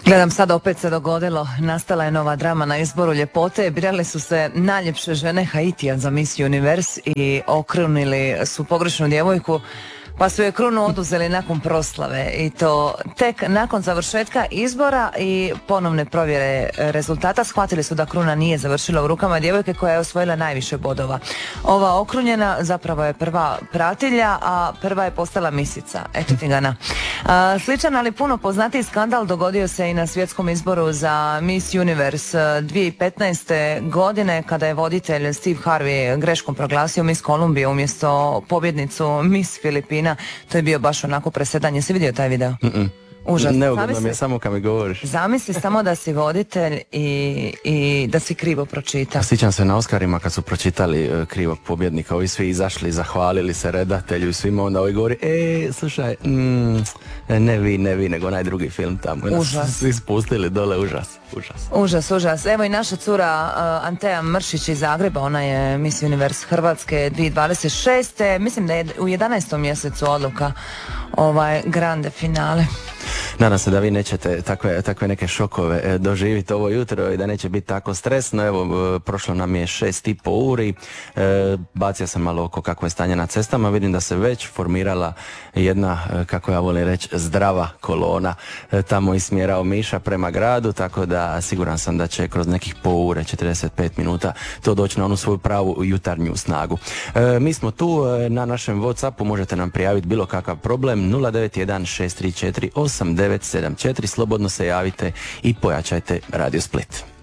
Gledam sad, opet se dogodilo, nastala je nova drama na izboru ljepote, birale su se najljepše žene Haitija za Miss Universe i okrunili su pogrešnu djevojku, pa su je krunu oduzeli nakon proslave i to tek nakon završetka izbora i ponovne provjere rezultata. Shvatili su da kruna nije završila u rukama djevojke koja je osvojila najviše bodova. Ova okrunjena zapravo je prva pratilja, a prva je postala misica. Eto ti ga na. Sličan, ali puno poznatiji skandal dogodio se i na svjetskom izboru za Miss Universe 2015. godine kada je voditelj Steve Harvey greškom proglasio Miss Kolumbiju umjesto pobjednicu Miss Filipina. To je bio baš onako presedan. Jesi vidio taj video? Užasno. Neugodno mi je samo kad mi govoriš. Zamisli samo da si voditelj i da si krivo pročita. Sjećam se na Oscarima kad su pročitali krivog pobjednika, ovi svi izašli, zahvalili se redatelju i svima, onda ovi govori, slušaj, ne vi, nego onaj drugi film tamo. Užas. Svi spustili dole, užas. Evo i naša cura Antea Mršić iz Zagreba, ona je Miss Universe Hrvatske 2026. Mislim da je u 11. mjesecu odluka grande finale. Nadam se da vi nećete takve neke šokove doživjeti ovo jutro i da neće biti tako stresno. Evo, prošlo nam je 6,5 uri, bacio sam malo oko kako je stanje na cestama, vidim da se već formirala jedna, kako ja volim reći, zdrava kolona tamo iz smjera Omiša prema gradu, tako da siguran sam da će kroz nekih pol ure, 45 minuta to doći na onu svoju pravu jutarnju snagu. Mi smo tu na našem WhatsAppu, možete nam prijaviti bilo kakav problem 091 634 8974, slobodno se javite i pojačajte Radio Split.